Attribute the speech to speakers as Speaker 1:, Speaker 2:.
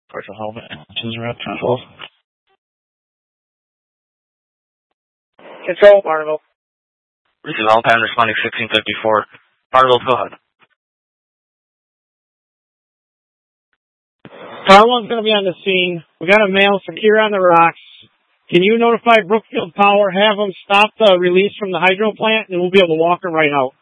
Speaker 1: Partial helmet and engines are up. Control.
Speaker 2: Control, Barneville.
Speaker 1: This is Alpine responding 1654. Barneville, go ahead.
Speaker 2: Car 1's going to be on the scene. We got a male secure on the rocks. Can you notify Brookfield Power, have them stop the release from the hydro plant, and we'll be able to walk him right out?